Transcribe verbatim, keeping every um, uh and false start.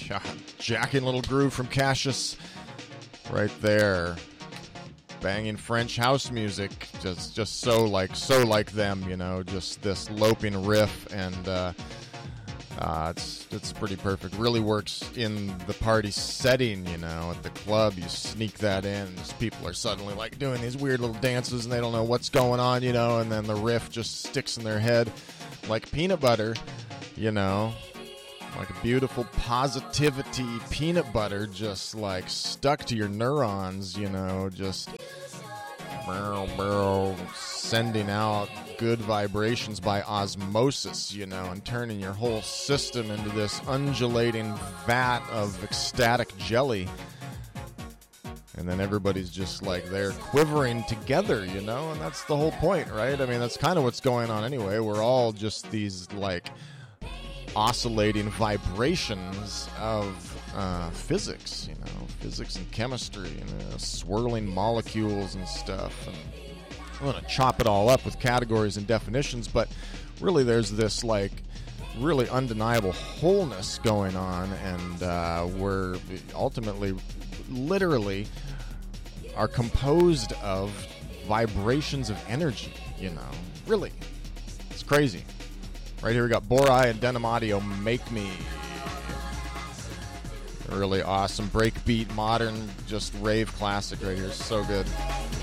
God, jacking little groove from Cassius right there. Banging French house music, just just so like so like them, you know, just this loping riff, and uh, uh, it's it's pretty perfect. Really works in the party setting, you know, at the club. You sneak that in, and just people are suddenly like doing these weird little dances, and they don't know what's going on, you know, and then the riff just sticks in their head like peanut butter, you know. Like a beautiful positivity peanut butter just like stuck to your neurons, you know, just barrel, barrel, sending out good vibrations by osmosis, you know, and turning your whole system into this undulating vat of ecstatic jelly. And then everybody's just like they're quivering together, you know, and that's the whole point, right? I mean, that's kind of what's going on anyway. We're all just these like oscillating vibrations of uh, physics, you know, physics and chemistry, and uh, swirling molecules and stuff. And I'm going to chop it all up with categories and definitions, but really there's this like really undeniable wholeness going on, and uh, we're ultimately, literally, are composed of vibrations of energy, you know, really. It's crazy. Right here we got Borai and Denim Audio, Make Me. Really awesome breakbeat, modern, just rave classic right here. So good.